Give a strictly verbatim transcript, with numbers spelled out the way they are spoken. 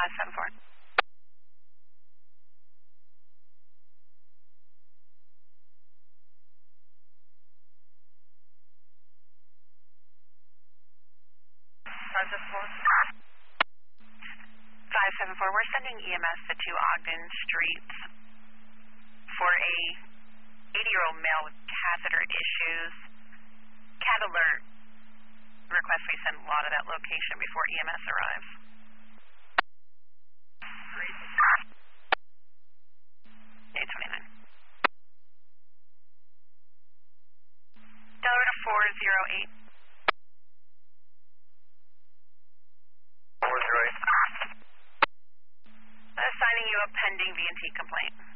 five seven four. five seven four. five seven four, we're sending E M S to two Ogden Streets for a eighty-year-old male with catheter issues. Cat alert request we send a lot of that location before E M S arrives. eight twenty-nine. Delaware to four zero eight. four zero eight. Assigning you a pending V and T complaint.